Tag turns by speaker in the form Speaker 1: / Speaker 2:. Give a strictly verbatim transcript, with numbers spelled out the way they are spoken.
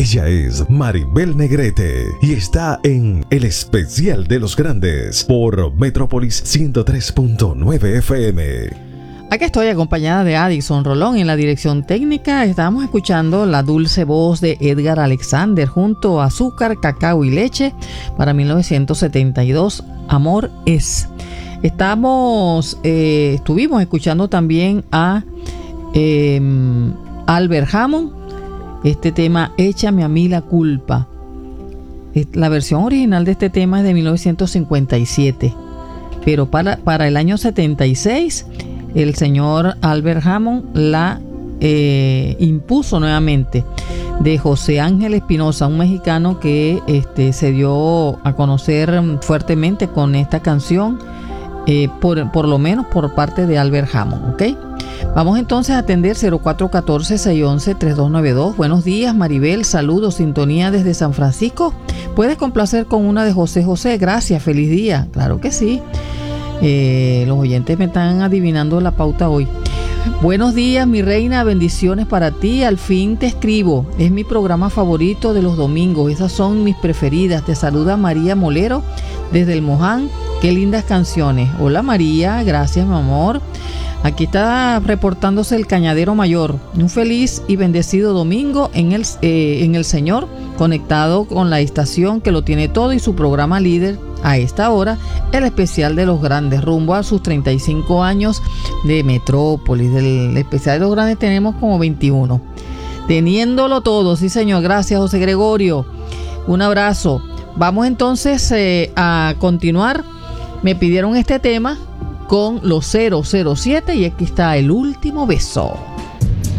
Speaker 1: Ella es Maribel Negrete y está en El Especial de los Grandes por Metrópolis ciento tres punto nueve F M.
Speaker 2: Aquí estoy acompañada de Addison Rolón en la dirección técnica. Estamos escuchando la dulce voz de Edgar Alexander junto a Azúcar, Cacao y Leche para mil novecientos setenta y dos, Amor es. Estamos, eh, estuvimos escuchando también a eh, Albert Hammond, este tema Échame a mí la culpa. La versión original de este tema es de mil novecientos cincuenta y siete, pero para, para el año setenta y seis el señor Albert Hammond la eh, impuso nuevamente, de José Ángel Espinosa, un mexicano que este, se dio a conocer fuertemente con esta canción, eh, por, por lo menos por parte de Albert Hammond, ¿ok? Vamos entonces a atender cero cuatro uno cuatro, seis uno uno, tres dos nueve dos. Buenos días, Maribel, saludos, sintonía desde San Francisco. ¿Puedes complacer con una de José José? Gracias, feliz día. Claro que sí. Eh, los oyentes me están adivinando la pauta hoy. Buenos días, mi reina, bendiciones para ti. Al fin te escribo. Es mi programa favorito de los domingos. Esas son mis preferidas. Te saluda María Molero desde El Moján. Qué lindas canciones. Hola María, gracias mi amor. Aquí está reportándose el Cañadero Mayor. Un feliz y bendecido domingo en el, eh, en el Señor, conectado con la estación que lo tiene todo y su programa líder a esta hora, el especial de los grandes, rumbo a sus treinta y cinco años de Metrópolis. Del especial de los grandes tenemos como veintiuno. Teniéndolo todo, sí señor. Gracias, José Gregorio. Un abrazo. Vamos entonces eh, a continuar. Me pidieron este tema con los cero cero siete y aquí está El Último Beso.